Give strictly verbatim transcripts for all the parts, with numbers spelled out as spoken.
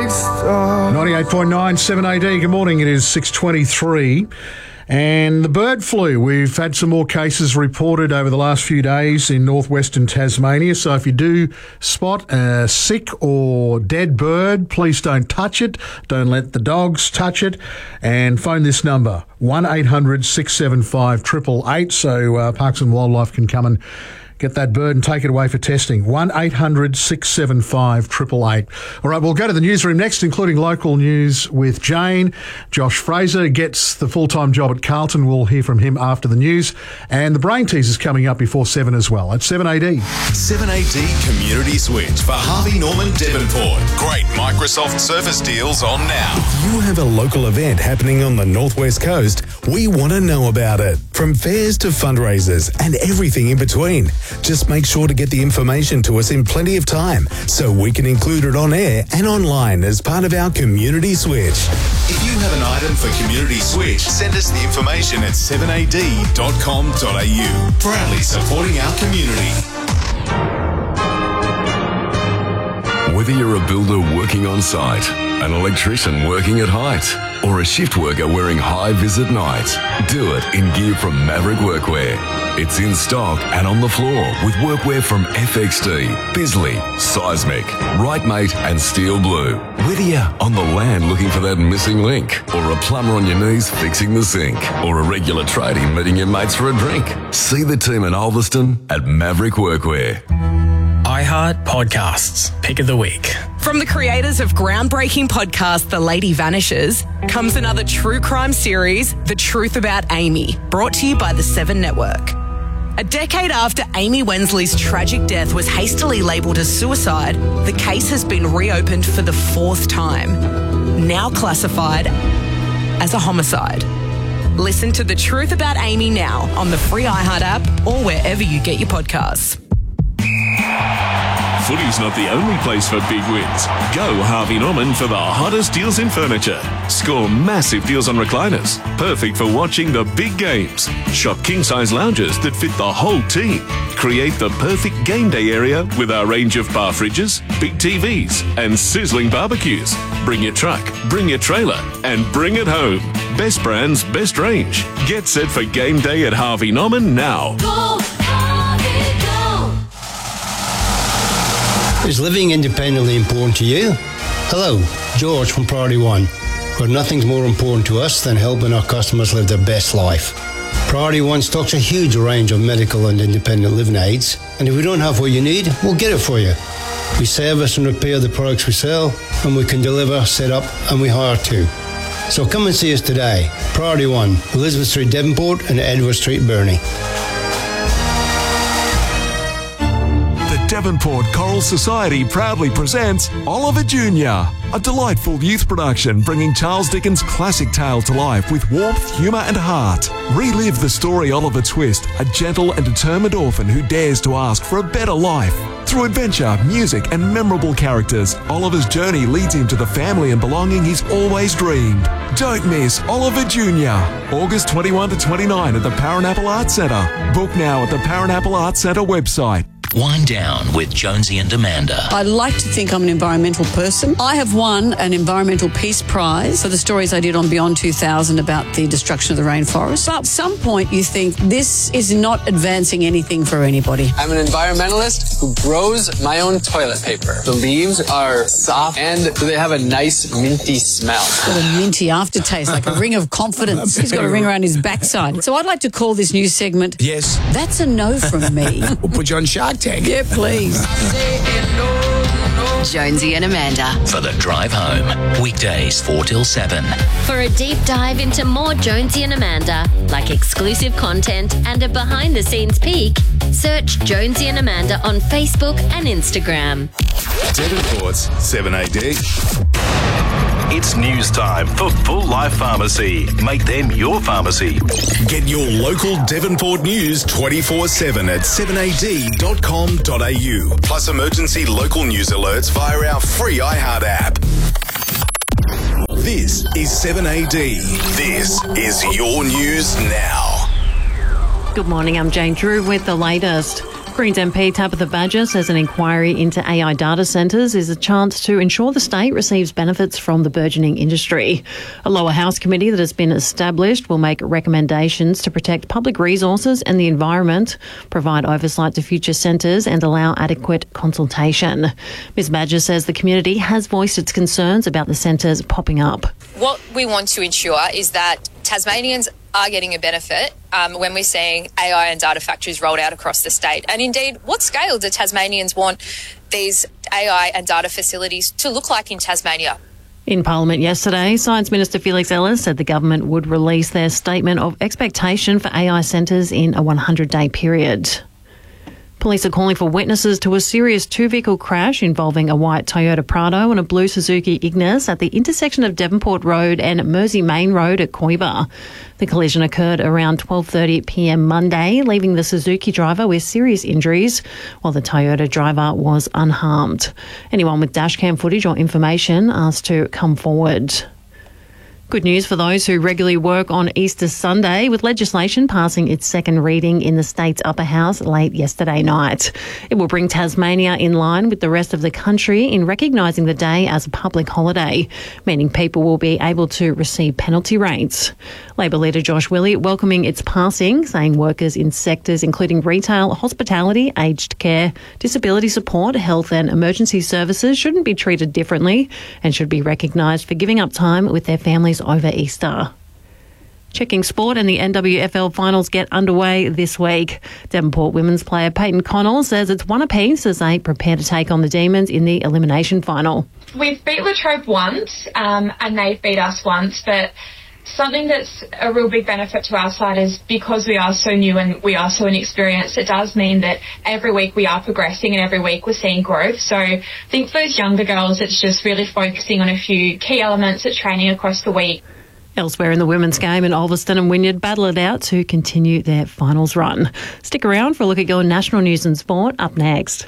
ninety-eight point nine, seven A D. Good morning. It is six twenty-three. And the bird flu, we've had some more cases reported over the last few days in northwestern Tasmania. So if you do spot a sick or dead bird, please don't touch it. Don't let the dogs touch it. And phone this number, one eight hundred six seven five eight eight eight, so uh, Parks and Wildlife can come and get that bird and take it away for testing. one eight hundred six seven five eight eight eight. All right, we'll go to the newsroom next, including local news with Jane. Josh Fraser gets the full-time job at Carlton. We'll hear from him after the news. And the Brain Tease is coming up before seven as well at seven A D. seven A D Community Switch for Harvey Norman Devonport. Great Microsoft Surface deals on now. If you have a local event happening on the Northwest Coast, we want to know about it. From fairs to fundraisers and everything in between. Just make sure to get the information to us in plenty of time so we can include it on air and online as part of our Community Switch. If you have an item for Community Switch, send us the information at seven a d dot com dot a u. Proudly supporting our community. Whether you're a builder working on site, an electrician working at height, or a shift worker wearing high-vis at night, do it in gear from Maverick Workwear. It's in stock and on the floor with workwear from F X D, Bisley, Seismic, Rightmate and Steel Blue. Whether you're on the land looking for that missing link, or a plumber on your knees fixing the sink, or a regular tradie meeting your mates for a drink, see the team in Ulverston at Maverick Workwear. iHeart Podcasts, Pick of the Week. From the creators of groundbreaking podcast The Lady Vanishes comes another true crime series, The Truth About Amy, brought to you by the Seven Network. A decade after Amy Wensley's tragic death was hastily labelled as suicide, the case has been reopened for the fourth time, now classified as a homicide. Listen to The Truth About Amy now on the free iHeart app or wherever you get your podcasts. Footy's not the only place for big wins. Go Harvey Norman for the hottest deals in furniture. Score massive deals on recliners, perfect for watching the big games. Shop king-size lounges that fit the whole team. Create the perfect game day area with our range of bar fridges, big T Vs, and sizzling barbecues. Bring your truck, bring your trailer, and bring it home. Best brands, best range. Get set for game day at Harvey Norman now. Go, Harvey, go! Is living independently important to you? Hello, George from Priority One, where nothing's more important to us than helping our customers live their best life. Priority One stocks a huge range of medical and independent living aids, and if we don't have what you need, we'll get it for you. We service and repair the products we sell, and we can deliver, set up, and we hire too. So come and see us today. Priority One, Elizabeth Street, Devonport, and Edward Street, Burnie. Devonport Choral Society proudly presents Oliver Junior, a delightful youth production bringing Charles Dickens' classic tale to life with warmth, humour and heart. Relive the story Oliver Twist, a gentle and determined orphan who dares to ask for a better life. Through adventure, music and memorable characters, Oliver's journey leads him to the family and belonging he's always dreamed. Don't miss Oliver Junior, August twenty-first to twenty-ninth at the Paranapple Arts Centre. Book now at the Paranapple Arts Centre website. Wind Down with Jonesy and Amanda. I like to think I'm an environmental person. I have won an Environmental Peace Prize for the stories I did on Beyond two thousand about the destruction of the rainforest. But at some point you think this is not advancing anything for anybody. I'm an environmentalist who grows my own toilet paper. The leaves are soft and they have a nice minty smell. It's got a minty aftertaste, like a ring of confidence. He's got a ring around his backside. So I'd like to call this new segment, Yes. That's a No from Me. We'll put you on Shark Tank. Yeah, please. Jonesy and Amanda. For the drive home. Weekdays four till seven. For a deep dive into more Jonesy and Amanda, like exclusive content and a behind-the-scenes peek, search Jonesy and Amanda on Facebook and Instagram. Devonport's seven A D. It's news time for Full Life Pharmacy. Make them your pharmacy. Get your local Devonport news twenty-four seven at seven a d dot com dot a u. Plus emergency local news alerts via our free iHeart app. This is seven A D. This is your news now. Good morning, I'm Jane Drew with the latest. Greens M P Tabitha Badger says an inquiry into A I data centres is a chance to ensure the state receives benefits from the burgeoning industry. A lower house committee that has been established will make recommendations to protect public resources and the environment, provide oversight to future centres and allow adequate consultation. Miz Badger says the community has voiced its concerns about the centres popping up. What we want to ensure is that Tasmanians are getting a benefit um, when we're seeing A I and data factories rolled out across the state. And indeed, what scale do Tasmanians want these A I and data facilities to look like in Tasmania? In Parliament yesterday, Science Minister Felix Ellis said the government would release their statement of expectation for A I centres in a one hundred day period. Police are calling for witnesses to a serious two-vehicle crash involving a white Toyota Prado and a blue Suzuki Ignis at the intersection of Devonport Road and Mersey Main Road at Coiba. The collision occurred around twelve thirty p m Monday, leaving the Suzuki driver with serious injuries, while the Toyota driver was unharmed. Anyone with dashcam footage or information asked to come forward. Good news for those who regularly work on Easter Sunday, with legislation passing its second reading in the state's upper house late yesterday night. It will bring Tasmania in line with the rest of the country in recognising the day as a public holiday, meaning people will be able to receive penalty rates. Labor leader Josh Willey welcoming its passing, saying workers in sectors including retail, hospitality, aged care, disability support, health and emergency services shouldn't be treated differently and should be recognised for giving up time with their families over Easter. Checking sport, and the N W F L finals get underway this week. Devonport women's player Peyton Connell says it's one apiece as they prepare to take on the Demons in the elimination final. We've beat Latrobe once um, and they've beat us once, but something that's a real big benefit to our side is because we are so new and we are so inexperienced, it does mean that every week we are progressing and every week we're seeing growth. So I think for those younger girls, it's just really focusing on a few key elements at training across the week. Elsewhere in the women's game, in Ulverston and Wynyard battle it out to continue their finals run. Stick around for a look at your national news and sport up next.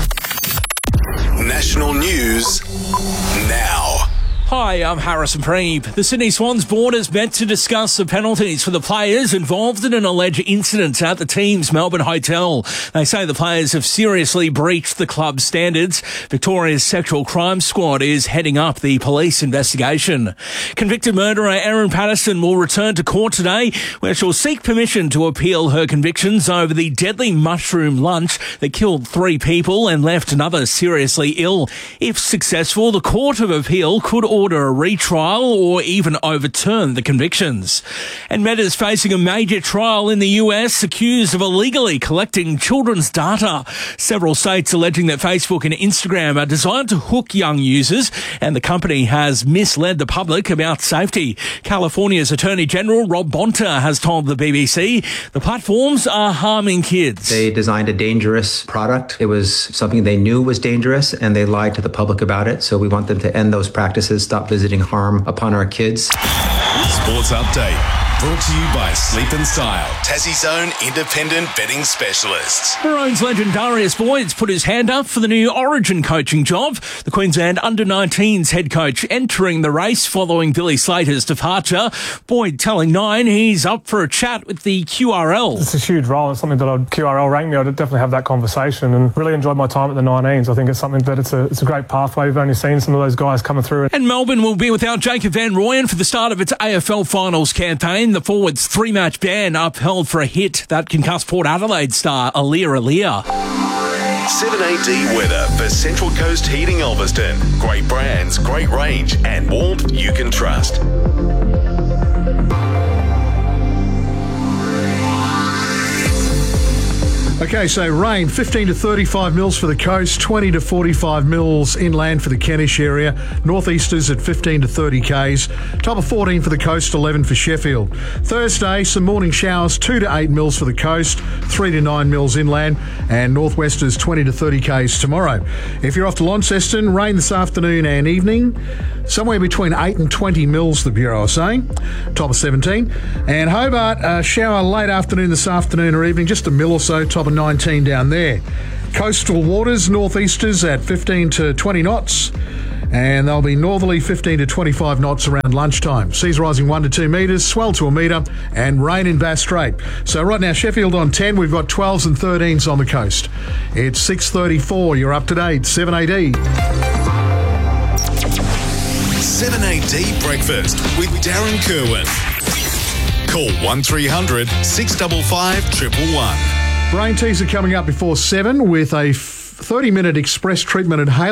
National news now. Hi, I'm Harrison Preeb. The Sydney Swans board has met to discuss the penalties for the players involved in an alleged incident at the team's Melbourne hotel. They say the players have seriously breached the club's standards. Victoria's Sexual Crime Squad is heading up the police investigation. Convicted murderer Erin Patterson will return to court today, where she'll seek permission to appeal her convictions over the deadly mushroom lunch that killed three people and left another seriously ill. If successful, the Court of Appeal could order a retrial or even overturn the convictions. And Meta's facing a major trial in the U S, accused of illegally collecting children's data. Several states alleging that Facebook and Instagram are designed to hook young users, and the company has misled the public about safety. California's Attorney General Rob Bonta has told the B B C the platforms are harming kids. They designed a dangerous product. It was something they knew was dangerous, and they lied to the public about it. So we want them to end those practices, stop visiting harm upon our kids. Sports Update. Brought to you by Sleep and Style, Tassie's own independent betting specialists. Maroons legend Darius Boyd's put his hand up for the new Origin coaching job. The Queensland under nineteens head coach entering the race following Billy Slater's departure. Boyd telling Nine he's up for a chat with the Q R L. It's a huge role. It's something that I'd, Q R L rang me. I'd definitely have that conversation and really enjoyed my time at the nineteens. I think it's something that it's a, it's a great pathway. We've only seen some of those guys coming through. And Melbourne will be without Jacob Van Rooyen for the start of its A F L finals campaign. The forward's three-match ban upheld for a hit that concussed Port Adelaide star Alia Alia. seven A D weather for Central Coast Heating Ulverston. Great brands, great range, and warmth you can trust. Okay, so rain, fifteen to thirty-five mils for the coast, twenty to forty-five mils inland for the Kentish area. Northeasters at fifteen to thirty k's. Top of fourteen for the coast, eleven for Sheffield. Thursday, some morning showers, two to eight mils for the coast, three to nine mils inland. And northwesters, twenty to thirty k's tomorrow. If you're off to Launceston, rain this afternoon and evening. Somewhere between eight and twenty mils, the Bureau is saying. Top of seventeen. And Hobart, a shower late afternoon this afternoon or evening, just a mil or so, top of nineteen down there. Coastal waters, northeasters at fifteen to twenty knots. and they'll be northerly fifteen to twenty-five knots around lunchtime. Seas rising one to two metres, swell to a metre, and rain in Bass Strait. So right now, Sheffield on ten, we've got twelves and thirteens on the coast. It's six thirty-four, you're up to date, seven A D. seven A D Breakfast with Darren Kerwin. Call one three hundred six five five one one one. Brain teaser coming up before seven with a thirty-minute express treatment at Hale.